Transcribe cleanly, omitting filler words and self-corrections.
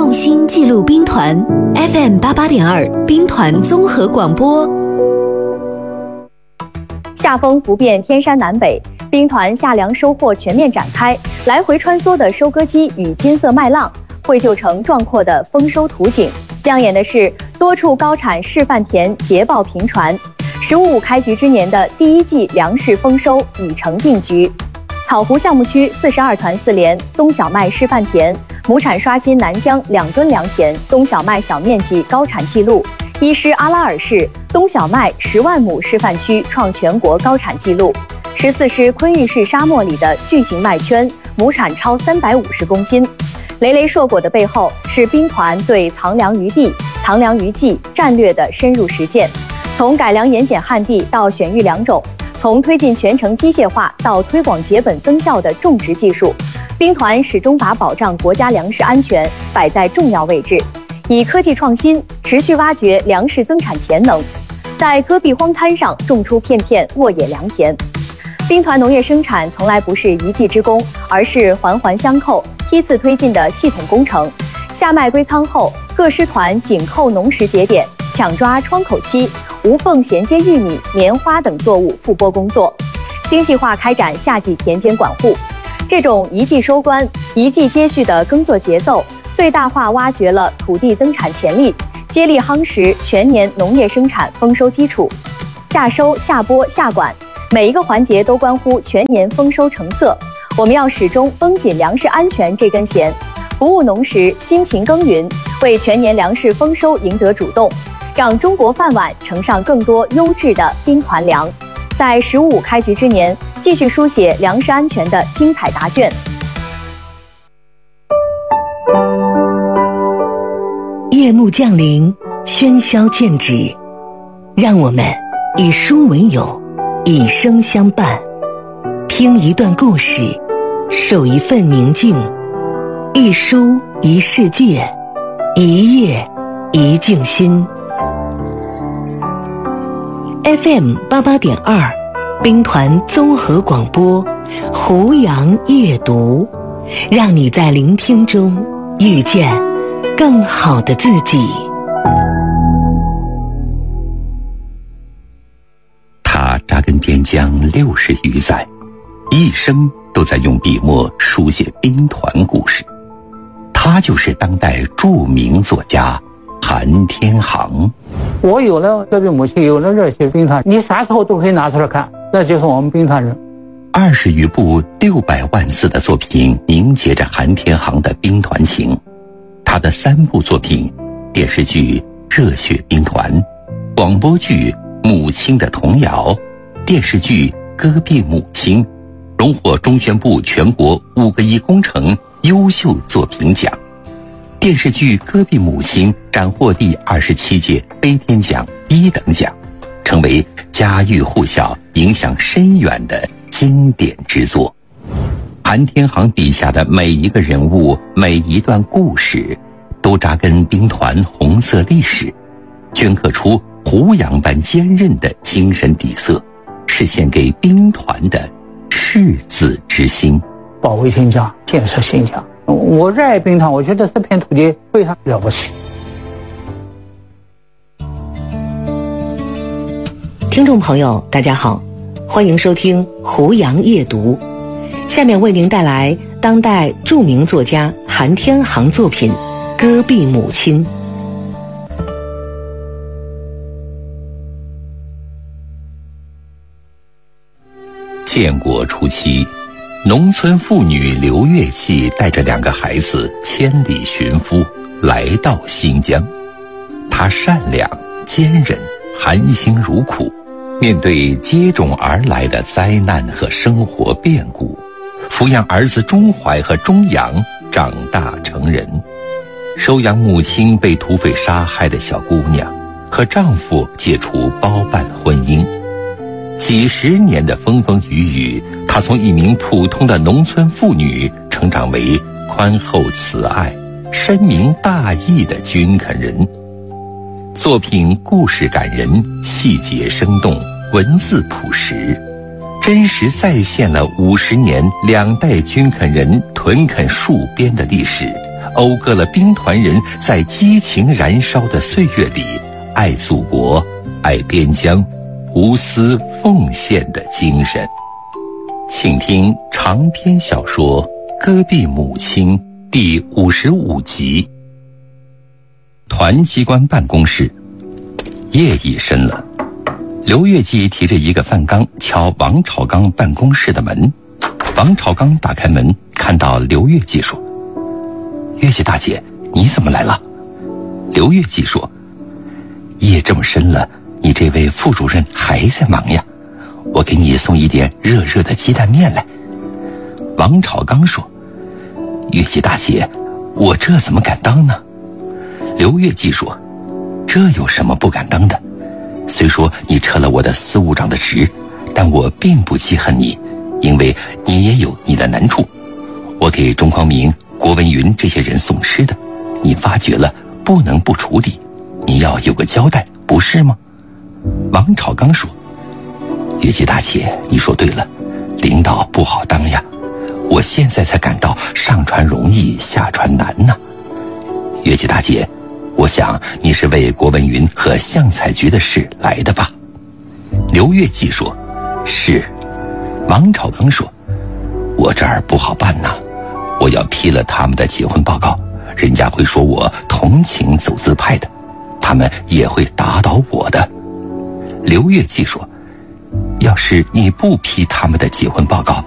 用心记录兵团 FM88.2 兵团综合广播。 夏风拂遍天山南北，兵团夏粮收获全面展开，来回穿梭的收割机与金色麦浪绘就成壮阔的丰收图景。亮眼的是，多处高产示范田捷报频传。“15-5”开局之年的第一季粮食丰收已成定局。草湖项目区42团4连冬小麦示范田，亩产刷新南疆2吨良田冬小麦小面积高产纪录。伊施阿拉尔市冬小麦10万亩示范区创全国高产纪录。14师昆玉市沙漠里的巨型麦圈，亩产超350公斤。累累硕果的背后，是兵团对藏粮于地、藏粮于技战略的深入实践。从改良盐碱旱地到选育良种，从推进全程机械化到推广节本增效的种植技术，兵团始终把保障国家粮食安全摆在重要位置，以科技创新持续挖掘粮食增产潜能，在戈壁荒滩上种出片片沃野良田。兵团农业生产从来不是一技之功，而是环环相扣、梯次推进的系统工程。下麦归仓后，各师团紧扣农时节点，抢抓窗口期，无缝衔接玉米、棉花等作物复播工作，精细化开展夏季田间管护。这种一季收官、一季接续的耕作节奏，最大化挖掘了土地增产潜力，接力夯实全年农业生产丰收基础。夏收、夏播、夏管，每一个环节都关乎全年丰收成色。我们要始终绷紧粮食安全这根弦，不误农时，辛勤耕耘，为全年粮食丰收赢得主动，让中国饭碗盛上更多优质的兵团粮。在“15-5”开局之年，继续书写粮食安全的精彩答卷。 夜幕降临，喧嚣渐止，让我们以书为友，以声相伴，听一段故事，守一份宁静，一书一世界，一夜一静心。FM88.2兵团综合广播，胡杨夜读，让你在聆听中遇见更好的自己。 他扎根边疆60余载，一生都在用笔墨书写兵团故事。他就是当代著名作家韩天航。 我有了戈壁母亲，有了热血兵团，你啥时候都可以拿出来看，那就是我们兵团人。 20余部600万字的作品凝结着韩天航的兵团情。他的3部作品，电视剧《热血兵团》，广播剧《母亲的童谣》，电视剧《戈壁母亲》，荣获中宣部全国5个1工程优秀作品奖。电视剧《戈壁母亲》斩获第27届飞天奖1等奖，成为家喻户晓、影响深远的经典之作。韩天航笔下的每一个人物、每一段故事，都扎根兵团红色历史，镌刻出胡杨般坚韧的精神底色，是献给兵团的赤子之心。 保卫新疆，建设新疆。我热爱兵团，我觉得这片土地非常了不起。 听众朋友大家好，欢迎收听胡杨夜读，下面为您带来当代著名作家韩天航作品《戈壁母亲》。 建国初期，农村妇女刘月契带着2个孩子千里寻夫，来到新疆。她善良、坚韧、含辛茹苦，面对接踵而来的灾难和生活变故，抚养儿子钟怀和钟阳长大成人，收养母亲被土匪杀害的小姑娘，和丈夫解除包办婚姻。几十年的风风雨雨，她从一名普通的农村妇女成长为宽厚慈爱、深明大义的军垦人。作品故事感人，细节生动，文字朴实，真实再现了50年2代军垦人屯垦戍边的历史， 讴歌了兵团人在激情燃烧的岁月里爱祖国、爱边疆、无私奉献的精神。请听长篇小说《戈壁母亲》第55集。团机关办公室，夜已深了。刘月季提着一个饭缸敲王朝刚办公室的门。王朝刚打开门，看到刘月季说：“月季大姐，你怎么来了？”刘月季说：“夜这么深了，你这位副主任还在忙呀，我给你送一点热热的鸡蛋面来。”王朝刚说：“月季大姐，我这怎么敢当呢？”刘月季说：“这有什么不敢当的？虽说你撤了我的司务长的职，但我并不记恨你，因为你也有你的难处。我给钟匡明、郭文云这些人送吃的，你发觉了，不能不处理，你要有个交代，不是吗？”王朝刚说：“月季大姐，你说对了，领导不好当呀，我现在才感到上船容易下船难呢。月季大姐，我想你是为郭文云和相彩局的事来的吧？”刘月季说：“是。”王朝刚说：“我这儿不好办呐，我要批了他们的结婚报告，人家会说我同情走资派的，他们也会打倒我的。”刘月季说：“要是你不批他们的结婚报告，